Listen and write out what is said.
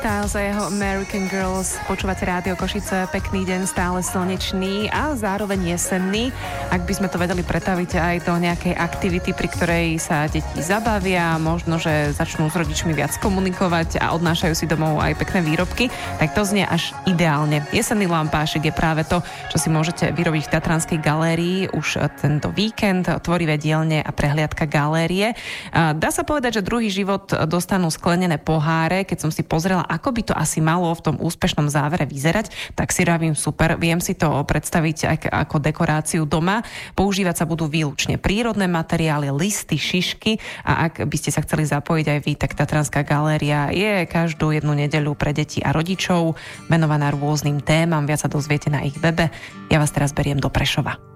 Styles a jeho American Girls. Počúvate Rádio Košice, pekný deň, stále slnečný a zároveň jesenný. Ak by sme to vedeli pretaviť aj do nejakej aktivity, pri ktorej sa deti zabavia, možno, že začnú s rodičmi viac komunikovať a odnášajú si domov aj pekné výrobky, tak to znie až ideálne. Jesenný lampášik je práve to, čo si môžete vyrobiť v Tatranskej galérii už tento víkend, tvorivé dielne a prehliadka galérie. Dá sa povedať, že druhý život dostanú sklenené poháre. Keď som si pozrela, ako by to asi malo v tom úspešnom závere vyzerať, tak si rávim super. Viem si to predstaviť ako dekoráciu doma. Používať sa budú výlučne prírodné materiály, listy, šišky a ak by ste sa chceli zapojiť aj vy, tak Tatranská galéria je každú jednu nedeľu pre deti a rodičov venovaná rôznym témam. Viac sa dozviete na ich webe. Ja vás teraz beriem do Prešova.